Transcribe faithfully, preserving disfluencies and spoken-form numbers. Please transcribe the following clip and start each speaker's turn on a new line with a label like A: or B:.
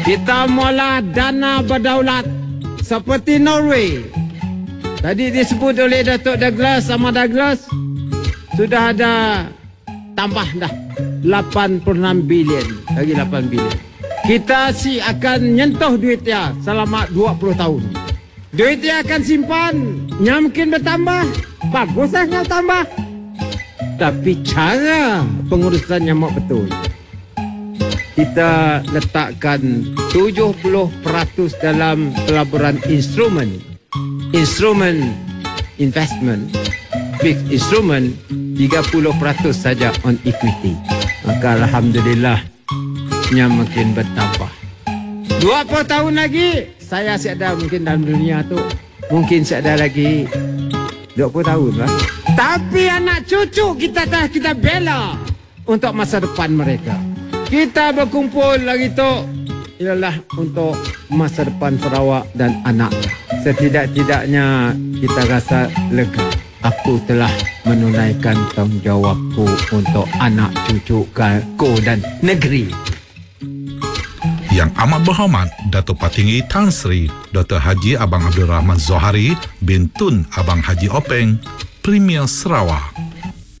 A: Kita mula dana berdaulat seperti Norway. Tadi disebut oleh Datuk Douglas sama Douglas, sudah ada tambah dah lapan puluh enam bilion, lagi lapan bilion. Kita si akan nyentuh duit dia selama dua puluh tahun. Duit dia akan simpan, nya mungkin bertambah. Baguslah nya tambah. Tapi cara pengurusannya mau betul. Kita letakkan tujuh puluh peratus dalam pelaburan instrumen. Instrumen investment. Fixed instrument tiga puluh peratus saja on equity. Maka alhamdulillah nya makin bertambah. dua puluh tahun lagi saya ada mungkin dalam dunia tu. Mungkin ada lagi dua puluh tahun lah. Tapi anak cucu kita dah kita bela untuk masa depan mereka. Kita berkumpul lagi tu ialah untuk masa depan Sarawak dan anaknya. Setidak-tidaknya kita rasa lega. Aku telah menunaikan tanggungjawabku untuk anak cucuku dan negeri.
B: Yang amat berhormat Datuk Patinggi Tan Sri Doktor Haji Abang Abdul Rahman Zohari bin Tun Abang Haji Openg, Premier Sarawak.